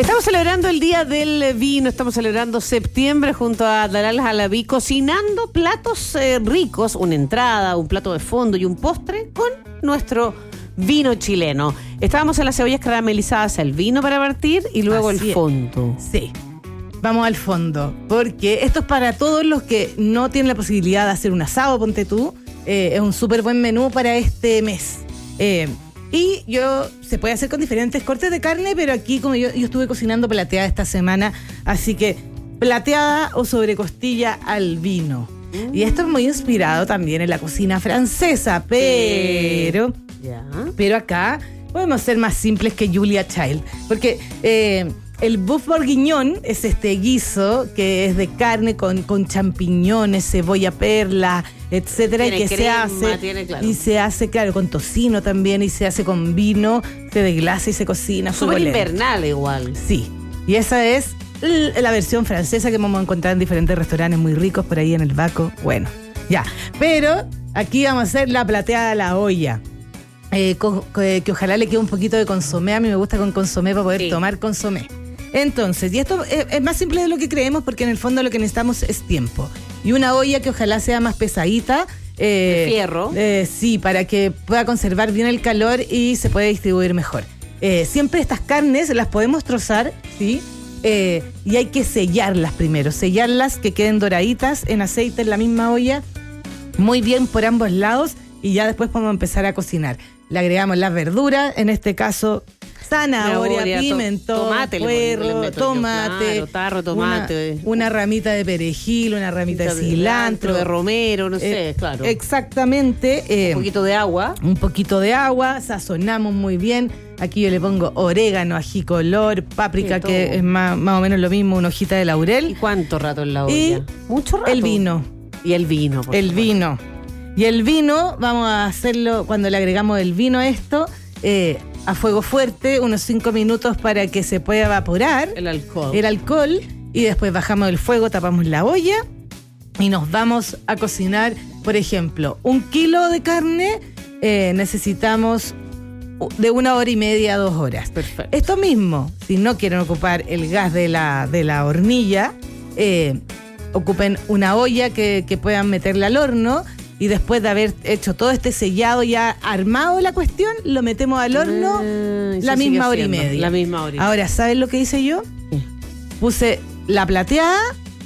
Estamos celebrando el Día del Vino, estamos celebrando septiembre junto a Dalal Halabi, cocinando platos ricos, una entrada, un plato de fondo y un postre con nuestro vino chileno. Estábamos en las cebollas caramelizadas, el vino para partir y luego Así el fondo. Sí, vamos al fondo, porque esto es para todos los que no tienen la posibilidad de hacer un asado, ponte tú, es un súper buen menú para este mes. Y se puede hacer con diferentes cortes de carne, pero aquí como yo estuve cocinando plateada esta semana, así que plateada o sobrecostilla al vino. Y esto es muy inspirado también en la cocina francesa, pero acá podemos ser más simples que Julia Child, porque el boeuf bourguignon es este guiso que es de carne con champiñones, cebolla perla, etcétera, tiene y que crema, se hace claro con tocino también, y se hace con vino, se desglasa y se cocina. Súper invernal igual. Sí, y esa es la versión francesa que vamos a encontrar en diferentes restaurantes muy ricos por ahí en el Baco. Bueno, ya, pero aquí vamos a hacer la plateada a la olla. Que ojalá le quede un poquito de consomé. A mí me gusta con consomé para poder tomar consomé. Entonces, y esto es más simple de lo que creemos, porque en el fondo lo que necesitamos es tiempo. Y una olla que ojalá sea más pesadita. De fierro. Sí, para que pueda conservar bien el calor y se pueda distribuir mejor. Siempre estas carnes las podemos trozar, ¿sí? Y hay que sellarlas primero. Sellarlas, que queden doraditas en aceite en la misma olla, muy bien por ambos lados, y ya después podemos empezar a cocinar. Le agregamos las verduras, en este caso zanahoria, pimentón, puerro, tomate, tarro, tomate, una ramita de perejil, una ramita de cilantro, de romero, no sé, claro. Exactamente. Un poquito de agua. Un poquito de agua, sazonamos muy bien. Aquí yo le pongo orégano, ají color, páprica, que es más o menos lo mismo, una hojita de laurel. ¿Y cuánto rato en la olla? Y mucho rato. El vino. Y el vino, por el supuesto. vino. Y el vino, vamos a hacerlo cuando le agregamos el vino a esto, a fuego fuerte, unos 5 minutos para que se pueda evaporar el alcohol, y después bajamos el fuego, tapamos la olla y nos vamos a cocinar. Por ejemplo, 1 kilo de carne, necesitamos de 1 hora y media a 2 horas. Perfecto. Esto mismo, si no quieren ocupar el gas de la hornilla, ocupen una olla que puedan meterla al horno. Y después de haber hecho todo este sellado, ya armado la cuestión, lo metemos al horno la misma hora y media. La misma hora. Ahora, ¿saben lo que hice yo? Puse la plateada,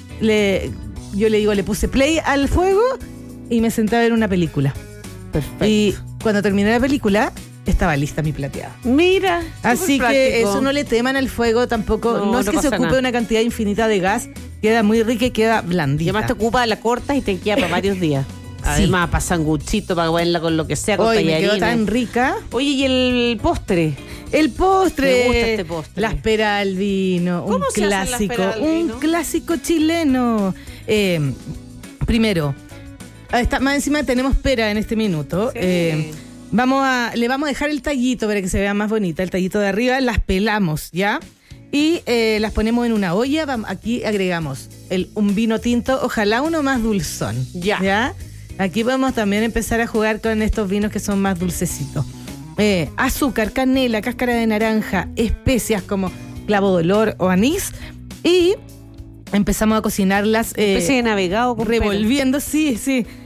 yo le puse play al fuego y me senté a ver una película. Perfecto. Y cuando terminé la película, estaba lista mi plateada. Mira. Así que eso, no le teman al fuego tampoco. No es que se ocupe una cantidad infinita de gas, queda muy rica y queda blandita. Y además te ocupa, la cortas y te queda para varios días. Además, para sanguchito, para comerla con lo que sea, con tallarines. Me quedó tan rica. Oye, ¿y el postre? El postre. Me gusta este postre. La espera al vino. ¿Cómo un se clásico. hace la espera al vino? Un clásico chileno. Primero, más encima tenemos pera en este minuto. Sí. Le vamos a dejar el tallito para que se vea más bonita. El tallito de arriba, las pelamos, ¿ya? Y las ponemos en una olla. Aquí agregamos un vino tinto, ojalá uno más dulzón. ¿Ya? Aquí podemos también empezar a jugar con estos vinos que son más dulcecitos. Azúcar, canela, cáscara de naranja, especias como clavo de olor o anís. Y empezamos a cocinarlas. Especie de navegado con revolviendo, sí.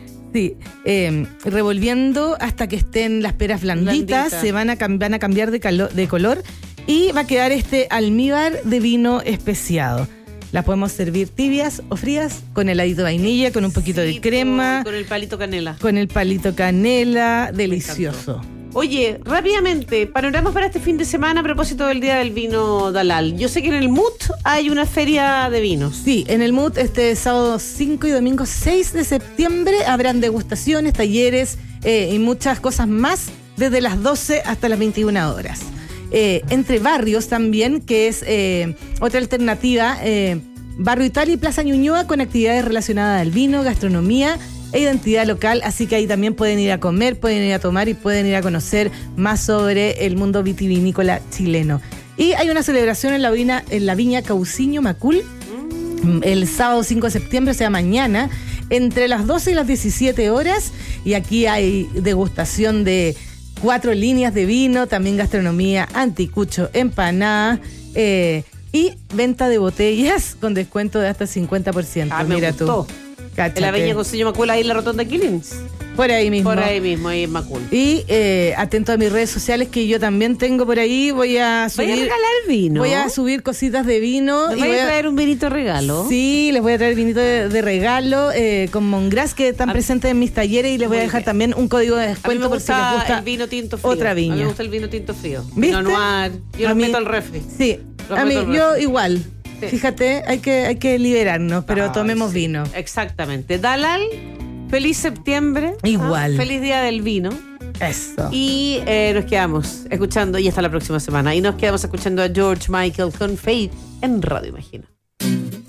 Revolviendo hasta que estén las peras blanditas. Se van a cambiar de color. Y va a quedar este almíbar de vino especiado. Las podemos servir tibias o frías, con heladito de vainilla, con un poquito de crema. Con el palito canela. Con el palito canela, delicioso. Oye, rápidamente, panoramas para este fin de semana a propósito del Día del Vino Dalal. Yo sé que en el MUT hay una feria de vinos. Sí, en el MUT este sábado 5 y domingo 6 de septiembre habrán degustaciones, talleres y muchas cosas más desde las 12 hasta las 21 horas. Entre barrios también, que es otra alternativa, Barrio Italia y Plaza Ñuñoa, con actividades relacionadas al vino, gastronomía e identidad local, así que ahí también pueden ir a comer, pueden ir a tomar y pueden ir a conocer más sobre el mundo vitivinícola chileno. Y hay una celebración en la viña Cauciño Macul, el sábado 5 de septiembre, o sea mañana, entre las 12 y las 17 horas, y aquí hay degustación de 4 líneas de vino, también gastronomía, anticucho, empanada, Y venta de botellas con descuento de hasta 50%. Me Mira gustó. tú. Cáchate. En la Avenida Consuelo Macul, ahí en la Rotonda Quilins. Por ahí mismo. Por ahí mismo, ahí en Macul. Y atento a mis redes sociales que yo también tengo por ahí. Voy a subir. Voy a regalar vino. Voy a subir cositas de vino. ¿Me voy a traer un vinito regalo? Sí, les voy a traer vinito de regalo con Mongras que están presentes en mis talleres y les voy a dejar también un código de descuento por si les gusta el vino tinto frío. otra viña. A mí me gusta el vino tinto frío. ¿Viste? Vino noir. Yo lo meto al refri. Sí, a mí yo igual. Sí. Fíjate, hay que liberarnos, pero tomemos vino. Exactamente. Dalal, feliz septiembre. Igual. Feliz día del vino. Eso. Y nos quedamos escuchando, y hasta la próxima semana. Y nos quedamos escuchando a George Michael con Faith en Radio Imagina.